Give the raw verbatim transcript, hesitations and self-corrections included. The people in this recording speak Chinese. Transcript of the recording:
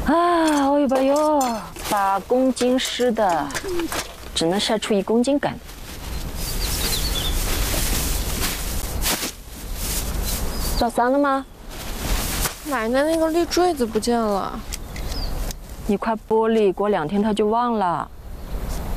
啊，哦呦吧哟，八公斤湿的，只能晒出一公斤干。找三了吗？ 奶奶那个立坠子不见了。 你快剥离，过两天他就忘了。